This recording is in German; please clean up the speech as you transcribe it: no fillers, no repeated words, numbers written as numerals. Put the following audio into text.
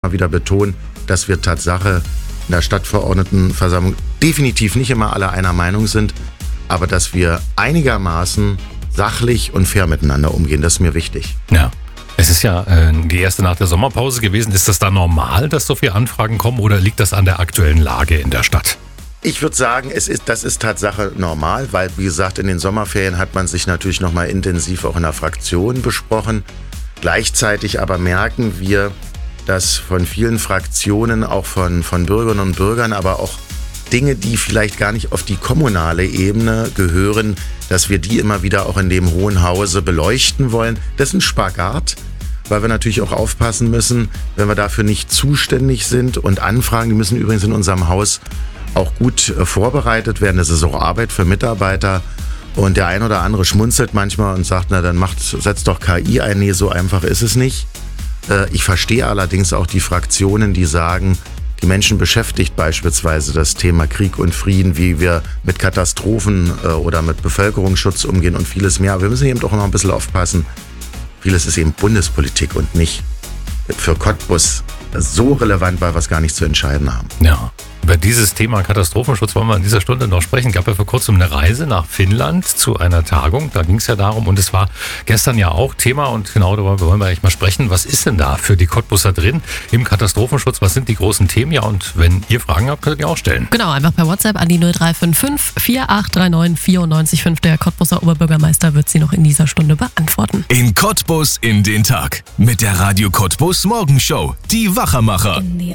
mal wieder betonen, dass wir Tatsache in der Stadtverordnetenversammlung definitiv nicht immer alle einer Meinung sind, aber dass wir einigermaßen sachlich und fair miteinander umgehen. Das ist mir wichtig. Ja. Es ist ja die erste nach der Sommerpause gewesen. Ist das da normal, dass so viele Anfragen kommen, oder liegt das an der aktuellen Lage in der Stadt? Ich würde sagen, das ist Tatsache normal, weil, wie gesagt, in den Sommerferien hat man sich natürlich nochmal intensiv auch in der Fraktion besprochen. Gleichzeitig aber merken wir, dass von vielen Fraktionen, auch von Bürgerinnen und Bürgern, aber auch Dinge, die vielleicht gar nicht auf die kommunale Ebene gehören, dass wir die immer wieder auch in dem Hohen Hause beleuchten wollen. Das ist ein Spagat, weil wir natürlich auch aufpassen müssen, wenn wir dafür nicht zuständig sind, und Anfragen, die müssen übrigens in unserem Haus auch gut vorbereitet werden. Das ist auch Arbeit für Mitarbeiter. Und der ein oder andere schmunzelt manchmal und sagt, na dann setzt doch KI ein. Nee, so einfach ist es nicht. Ich verstehe allerdings auch die Fraktionen, die sagen, die Menschen beschäftigt beispielsweise das Thema Krieg und Frieden, wie wir mit Katastrophen oder mit Bevölkerungsschutz umgehen und vieles mehr. Aber wir müssen eben auch noch ein bisschen aufpassen. Vieles ist eben Bundespolitik und nicht für Cottbus so relevant, weil wir es gar nicht zu entscheiden haben. Ja. Über dieses Thema Katastrophenschutz wollen wir in dieser Stunde noch sprechen. Es gab ja vor kurzem eine Reise nach Finnland zu einer Tagung. Da ging es ja darum, und es war gestern ja auch Thema, und genau darüber wollen wir eigentlich mal sprechen. Was ist denn da für die Cottbusser drin im Katastrophenschutz? Was sind die großen Themen? Ja, und wenn ihr Fragen habt, könnt ihr auch stellen. Genau, einfach per WhatsApp an die 0355 4839 94 Der Cottbusser Oberbürgermeister wird sie noch in dieser Stunde beantworten. In Cottbus in den Tag mit der Radio Cottbus Morgenshow. Die Wachermacher.